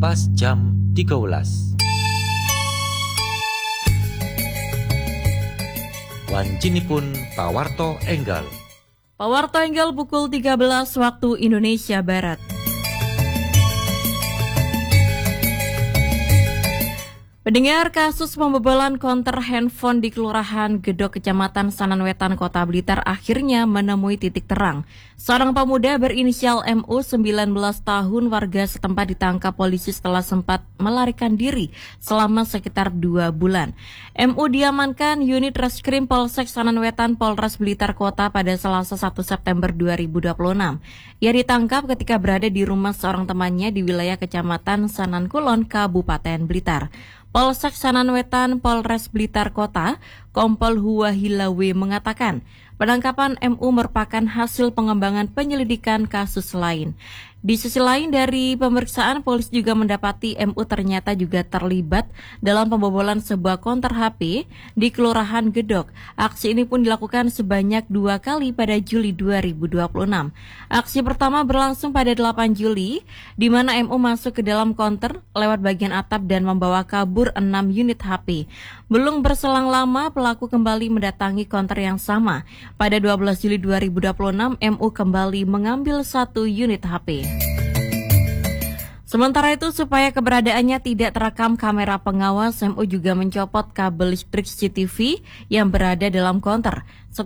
pas jam 13. Wancinipun pawarto enggal. Pawarto enggal pukul 13 waktu Indonesia Barat. Pendengar, kasus pembobolan konter handphone di Kelurahan Gedok, Kecamatan Sanan Wetan, Kota Blitar akhirnya menemui titik terang. Seorang pemuda berinisial MU 19 tahun warga setempat ditangkap polisi setelah sempat melarikan diri selama sekitar 2 bulan. MU diamankan unit Reskrim Polsek Sanan Wetan Polres Blitar Kota pada Selasa 1 September 2026. Ia ditangkap ketika berada di rumah seorang temannya di wilayah Kecamatan Sanan Kulon, Kabupaten Blitar. Polsek Sanan Wetan Polres Blitar Kota, Kompol Huwahilawe mengatakan, penangkapan MU merupakan hasil pengembangan penyelidikan kasus lain. Di sisi lain dari pemeriksaan, polisi juga mendapati MU ternyata juga terlibat dalam pembobolan sebuah konter HP di Kelurahan Gedok. Aksi ini pun dilakukan sebanyak 2 kali pada Juli 2026. Aksi pertama berlangsung pada 8 Juli, di mana MU masuk ke dalam konter lewat bagian atap dan membawa kabur 6 unit HP. Belum berselang lama, pelaku kembali mendatangi konter yang sama. Pada 12 Juli 2026, MU kembali mengambil 1 unit HP. Sementara itu, supaya keberadaannya tidak terekam kamera pengawas, MU juga mencopot kabel listrik CCTV yang berada dalam konter.